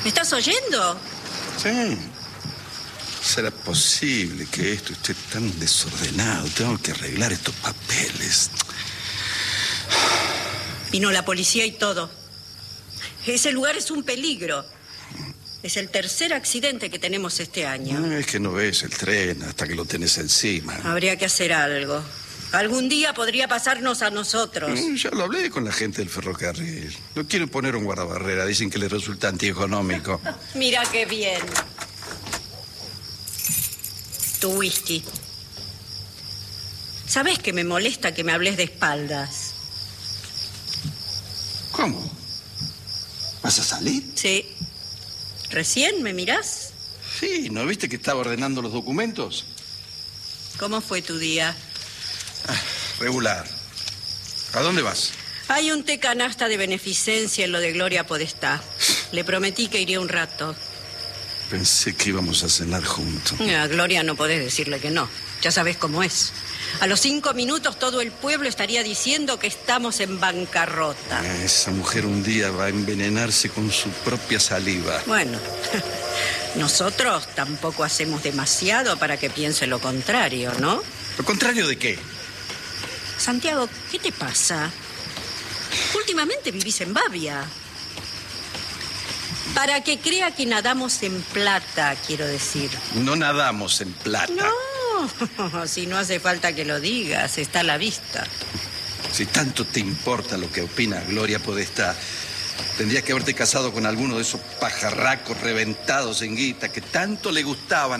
¿Me estás oyendo? Sí. ¿Será posible que esto esté tan desordenado? Tengo que arreglar estos papeles. Vino la policía y todo. Ese lugar es un peligro. Es el tercer accidente que tenemos este año. No, es que no ves el tren hasta que lo tenés encima. Habría que hacer algo. Algún día podría pasarnos a nosotros. Ya lo hablé con la gente del ferrocarril. No quieren poner un guardabarrera. Dicen que les resulta antieconómico. Mira qué bien. Tu whisky. ¿Sabés que me molesta que me hables de espaldas? ¿Cómo? ¿Vas a salir? Sí. ¿Recién me mirás? Sí, ¿no viste que estaba ordenando los documentos? ¿Cómo fue tu día? Regular. ¿A dónde vas? Hay un té canasta de beneficencia en lo de Gloria Podestá. Le prometí que iría un rato. Pensé que íbamos a cenar juntos. A Gloria no podés decirle que no. Ya sabés cómo es. A los 5 minutos todo el pueblo estaría diciendo que estamos en bancarrota. Esa mujer un día va a envenenarse con su propia saliva. Bueno, nosotros tampoco hacemos demasiado para que piense lo contrario, ¿no? ¿Lo contrario de qué? Santiago, ¿qué te pasa? Últimamente vivís en Babia. Para que crea que nadamos en plata, quiero decir. No nadamos en plata. No, si no hace falta que lo digas, está a la vista. Si tanto te importa lo que opina Gloria Podestá, tendrías que haberte casado con alguno de esos pajarracos reventados en guita que tanto le gustaban